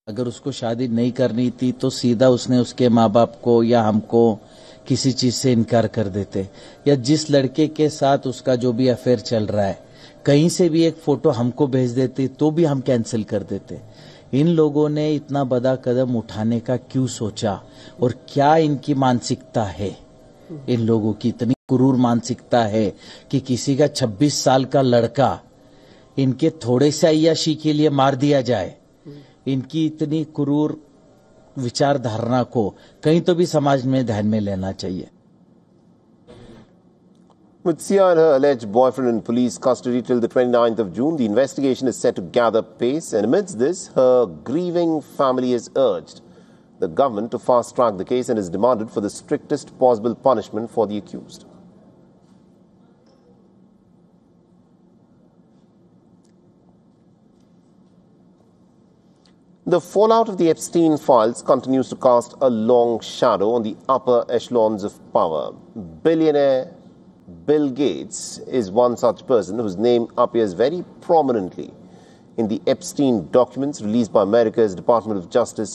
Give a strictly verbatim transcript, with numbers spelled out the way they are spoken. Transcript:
अगर उसको शादी नहीं करनी थी तो सीधा उसने उसके माँ बाप को या हमको किसी चीज से इनकार कर देते, या जिस लड़के के साथ उसका जो भी अफेयर चल रहा है कहीं से भी एक फोटो हमको भेज देते तो भी हम कैंसिल कर देते। इन लोगों ने इतना बड़ा कदम उठाने का क्यों सोचा, और क्या इनकी मानसिकता है? इन लोगों की इतनी क्रूर मानसिकता है कि किसी का छब्बीस साल का लड़का इनके थोड़े से अय्याशी के लिए मार दिया जाए। इनकी इतनी क्रूर विचारधारणा को कहीं तो भी समाज में ध्यान में लेना चाहिए। With Sia and her alleged boyfriend in police custody till the twenty-ninth of June, the investigation is set to gather pace, and amidst this, her grieving family has urged the government to fast-track the case and has demanded for the strictest possible punishment for the accused. The fallout of the Epstein files continues to cast a long shadow on the upper echelons of power. Billionaire Bill Gates is one such person whose name appears very prominently in the Epstein documents released by America's Department of Justice